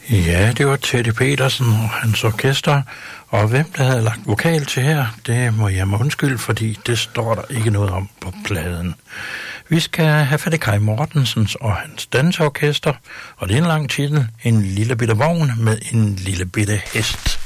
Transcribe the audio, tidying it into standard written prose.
Ja, det var Teddy Petersen og hans orkester, og hvem der havde lagt vokal til her, det må jeg mig undskylde, fordi det står der ikke noget om på pladen. Vi skal have fat i Kai Mortensens og hans danseorkester, og det er en lang titel, en lille bitte vogn med en lille bitte hest.